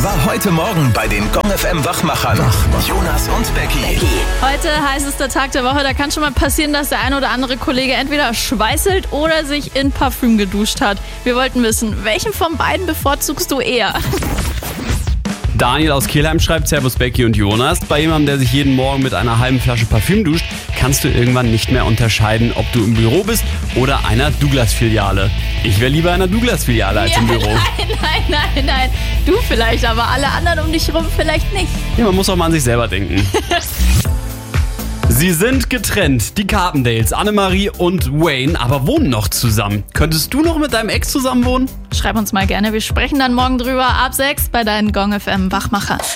war heute Morgen bei den Gong FM Wachmachern. Jonas und Becky. Heute heißester Tag der Woche, da kann schon mal passieren, dass der ein oder andere Kollege entweder schweißelt oder sich in Parfüm geduscht hat. Wir wollten wissen, welchen von beiden bevorzugst du eher? Daniel aus Kelheim schreibt: Servus Becky und Jonas. Bei jemandem, der sich jeden Morgen mit einer halben Flasche Parfüm duscht, kannst du irgendwann nicht mehr unterscheiden, ob du im Büro bist oder einer Douglas-Filiale. Ich wäre lieber einer Douglas-Filiale als im Büro. Nein. Du vielleicht, aber alle anderen um dich rum vielleicht nicht. Ja, man muss auch mal an sich selber denken. Sie sind getrennt, die Carpendales, Annemarie und Wayne, aber wohnen noch zusammen. Könntest du noch mit deinem Ex zusammen wohnen? Schreib uns mal gerne, wir sprechen dann morgen drüber ab 6 bei deinen Gong FM Wachmacher.